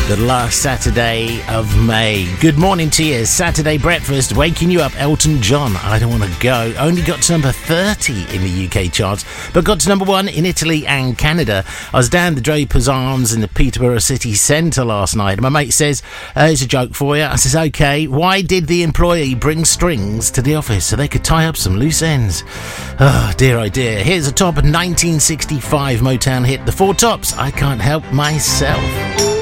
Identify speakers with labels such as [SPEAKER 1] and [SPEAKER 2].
[SPEAKER 1] The last Saturday of May. Good morning to you. Saturday breakfast, waking you up. Elton John, I Don't Want to Go. Only got to number 30 in the UK charts, but got to number 1 in Italy and Canada. I was down the Draper's Arms in the Peterborough city centre last night, and my mate says, here's a joke for you. I says, okay, why did the employee bring strings to the office so they could tie up some loose ends? Oh, dear, oh dear. Here's a top 1965 Motown hit, The Four Tops, I Can't Help Myself.